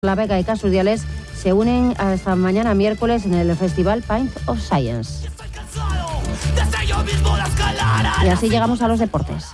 La Vega y Casurdiales se unen hasta mañana miércoles en el Festival Pint of Science. Y así llegamos a los deportes.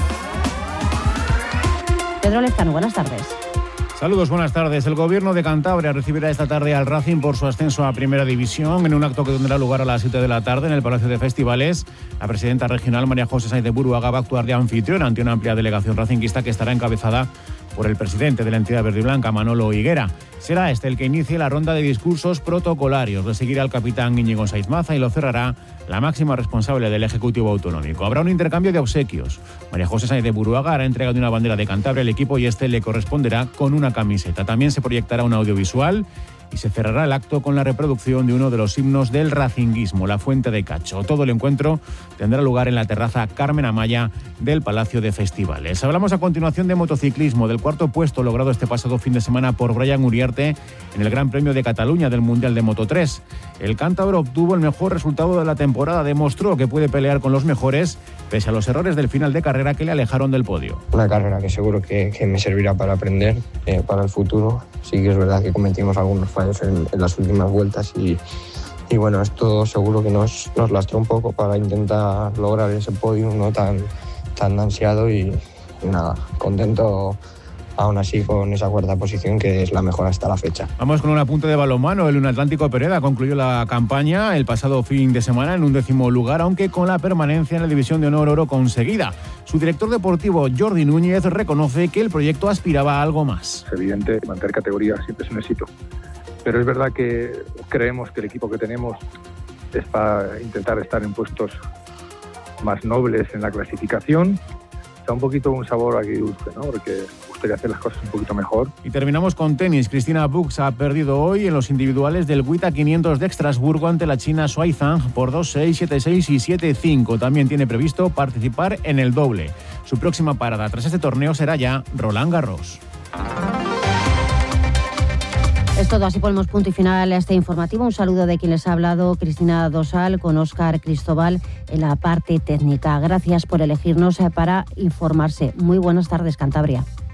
Pedro Lezcano, buenas tardes. Saludos, buenas tardes. El Gobierno de Cantabria recibirá esta tarde al Racing por su ascenso a Primera División en un acto que tendrá lugar a las 7 de la tarde en el Palacio de Festivales. La presidenta regional, María José Sáenz de Buruaga, va a actuar de anfitriona ante una amplia delegación racinguista que estará encabezada por el presidente de la entidad verde y blanca, Manolo Higuera. Será este el que inicie la ronda de discursos protocolarios. Le seguirá el capitán Íñigo Saiz Maza y lo cerrará la máxima responsable del Ejecutivo Autonómico. Habrá un intercambio de obsequios. María José Sáenz de Buruaga hará entrega de una bandera de Cantabria al equipo y este le corresponderá con una camiseta. También se proyectará un audiovisual y se cerrará el acto con la reproducción de uno de los himnos del racinguismo, la Fuente de Cacho. Todo el encuentro tendrá lugar en la terraza Carmen Amaya del Palacio de Festivales. Hablamos a continuación de motociclismo, del cuarto puesto logrado este pasado fin de semana por Brian Uriarte en el Gran Premio de Cataluña del Mundial de Moto3. El cántabro obtuvo el mejor resultado de la temporada, demostró que puede pelear con los mejores pese a los errores del final de carrera que le alejaron del podio. Una carrera que seguro que me servirá para aprender para el futuro. Sí que es verdad que cometimos algunos fallos en las últimas vueltas y bueno, esto seguro que nos lastró un poco para intentar lograr ese podio no tan ansiado y nada, contento aún así con esa cuarta posición que es la mejor hasta la fecha. Vamos con un apunte de balonmano. El Unatlántico Pereda concluyó la campaña el pasado fin de semana en un 10º lugar, aunque con la permanencia en la División de Honor Oro conseguida. Su director deportivo, Jordi Núñez, reconoce que el proyecto aspiraba a algo más. Es evidente, mantener categoría siempre es un éxito, pero es verdad que creemos que el equipo que tenemos es para intentar estar en puestos más nobles en la clasificación. Da un poquito un sabor agridulce, ¿no? Porque gustaría hacer las cosas un poquito mejor. Y terminamos con tenis. Cristina Bux ha perdido hoy en los individuales del WTA 500 de Estrasburgo ante la china Shuai Zhang por 2-6, 7-6 y 7-5. También tiene previsto participar en el doble. Su próxima parada tras este torneo será ya Roland Garros. Es todo, así ponemos punto y final a este informativo. Un saludo de quien les ha hablado, Cristina Dosal, con Óscar Cristóbal en la parte técnica. Gracias por elegirnos para informarse. Muy buenas tardes, Cantabria.